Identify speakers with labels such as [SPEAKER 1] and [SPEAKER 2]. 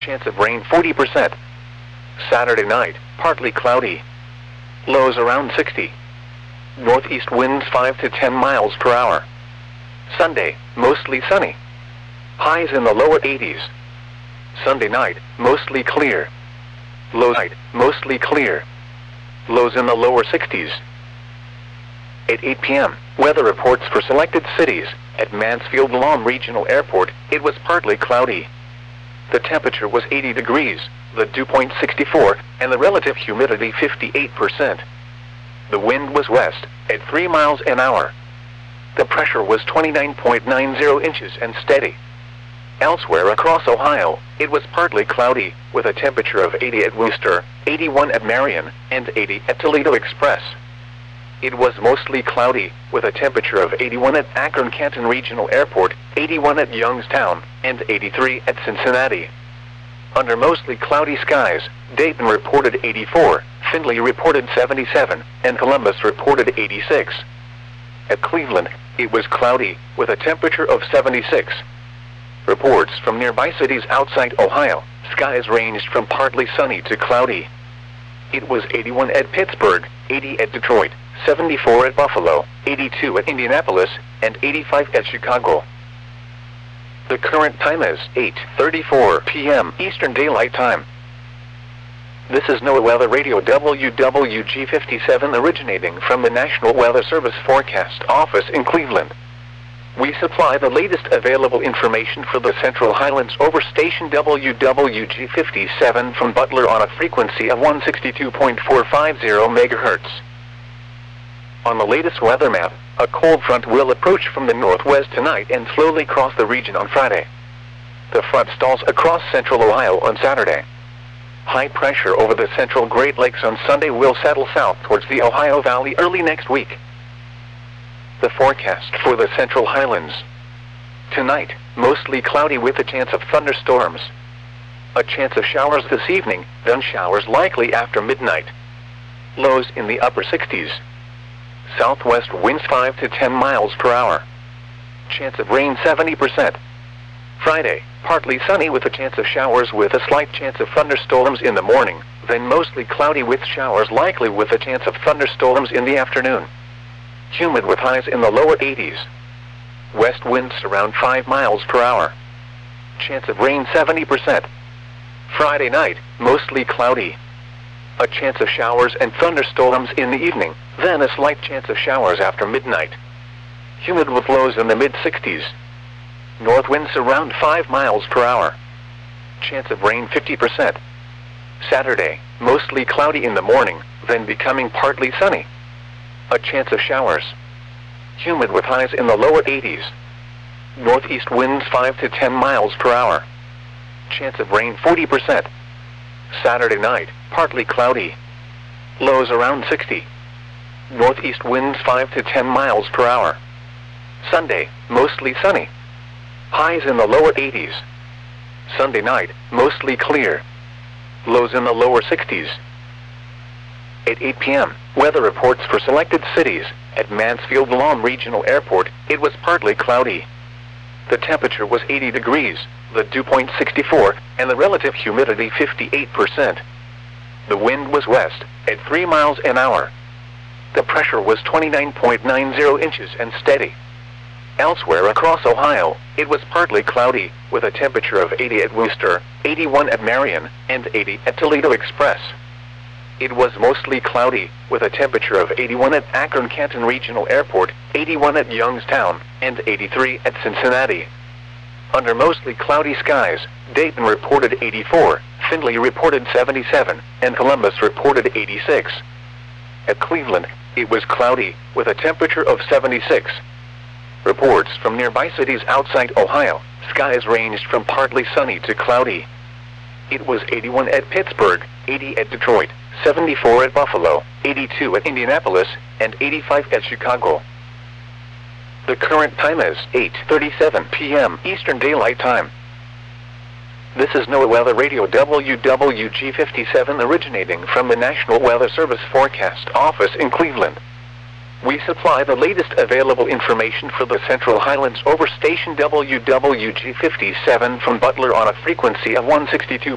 [SPEAKER 1] Chance of rain 40%. Saturday night, partly cloudy. Lows around 60. Northeast winds 5 to 10 miles per hour. Sunday, mostly sunny. Highs in the lower 80s. Sunday night, mostly clear. Low night, mostly clear. Lows in the lower 60s. At 8 p.m., weather reports for selected cities. At Mansfield Lahm Regional Airport, it was partly cloudy. The temperature was 80 degrees, the dew point 64, and the relative humidity 58%. The wind was west, at 3 miles an hour. The pressure was 29.90 inches and steady. Elsewhere across Ohio, it was partly cloudy, with a temperature of 80 at Wooster, 81 at Marion, and 80 at Toledo Express. It was mostly cloudy, with a temperature of 81 at Akron-Canton Regional Airport, 81 at Youngstown, and 83 at Cincinnati. Under mostly cloudy skies, Dayton reported 84, Findlay reported 77, and Columbus reported 86. At Cleveland, it was cloudy, with a temperature of 76. Reports from nearby cities outside Ohio, skies ranged from partly sunny to cloudy. It was 81 at Pittsburgh, 80 at Detroit, 74 at Buffalo, 82 at Indianapolis, and 85 at Chicago. The current time is 8:34 p.m. Eastern Daylight Time. This is NOAA Weather Radio WWG57 originating from the National Weather Service Forecast Office in Cleveland. We supply the latest available information for the Central Highlands over station WWG57 from Butler on a frequency of 162.450 MHz. On the latest weather map, a cold front will approach from the northwest tonight and slowly cross the region on Friday. The front stalls across central Ohio on Saturday. High pressure over the central Great Lakes on Sunday will settle south towards the Ohio Valley early next week. The forecast for the Central Highlands. Tonight, mostly cloudy with a chance of thunderstorms. A chance of showers this evening, then showers likely after midnight. Lows in the upper 60s. Southwest winds 5 to 10 miles per hour. Chance of rain 70%. Friday, partly sunny with a chance of showers with a slight chance of thunderstorms in the morning, then mostly cloudy with showers likely with a chance of thunderstorms in the afternoon. Humid with highs in the lower 80s. West winds around 5 miles per hour. Chance of rain 70%. Friday night, mostly cloudy. A chance of showers and thunderstorms in the evening, then a slight chance of showers after midnight. Humid with lows in the mid-60s. North winds around 5 miles per hour. Chance of rain 50%. Saturday, mostly cloudy in the morning, then becoming partly sunny. A chance of showers. Humid with highs in the lower 80s. Northeast winds 5 to 10 miles per hour. Chance of rain 40%. Saturday night, partly cloudy. Lows around 60. Northeast winds 5 to 10 miles per hour. Sunday, mostly sunny. Highs in the lower 80s. Sunday night, mostly clear. Lows in the lower 60s. At 8 p.m., weather reports for selected cities. At Mansfield Lahm Regional Airport, it was partly cloudy. The temperature was 80 degrees, the dew point 64, and the relative humidity 58%. The wind was west, at 3 miles an hour. The pressure was 29.90 inches and steady. Elsewhere across Ohio, it was partly cloudy, with a temperature of 80 at Wooster, 81 at Marion, and 80 at Toledo Express. It was mostly cloudy, with a temperature of 81 at Akron-Canton Regional Airport, 81 at Youngstown, and 83 at Cincinnati. Under mostly cloudy skies, Dayton reported 84, Findlay reported 77, and Columbus reported 86. At Cleveland, it was cloudy, with a temperature of 76. Reports from nearby cities outside Ohio, skies ranged from partly sunny to cloudy. It was 81 at Pittsburgh, 80 at Detroit, 74 at Buffalo, 82 at Indianapolis, and 85 at Chicago. The current time is 8:37 p.m. Eastern Daylight Time. This is NOAA Weather Radio WWG57 originating from the National Weather Service Forecast Office in Cleveland. We supply the latest available information for the Central Highlands over station WWG57 from Butler on a frequency of 162.